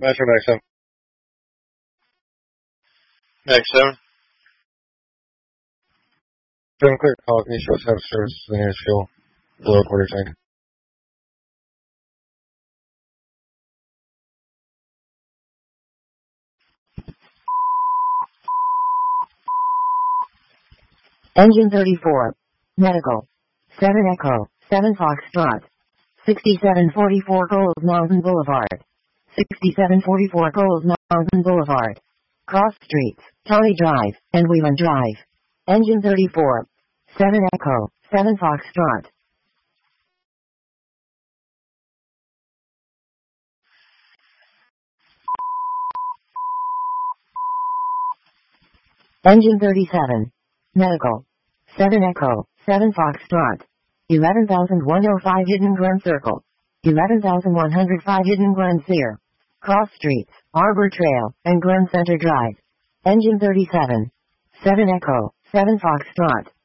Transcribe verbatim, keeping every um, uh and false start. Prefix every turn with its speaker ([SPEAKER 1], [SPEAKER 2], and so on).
[SPEAKER 1] Metro Max seven.
[SPEAKER 2] Max seven.
[SPEAKER 1] Seven clear. Call can you show us have service to the nearest fuel below quarter tank?
[SPEAKER 3] Engine thirty-four. Medical. seven Echo. seven Foxtrot. sixty-seven forty-four Gold Mountain Boulevard. sixty-seven forty-four Gold Mountain Boulevard. Cross Streets, Tully Drive, and Wheelan Drive. Engine thirty-four. seven Echo. seven Foxtrot. Engine thirty-seven. Medical. seven Echo. seven Foxtrot. eleven thousand one hundred five Hidden Glen Circle. eleven thousand one hundred five Hidden Glen Sear. Cross Streets, Arbor Trail, and Glen Center Drive. Engine thirty-seven. seven Echo. seven Foxtrot.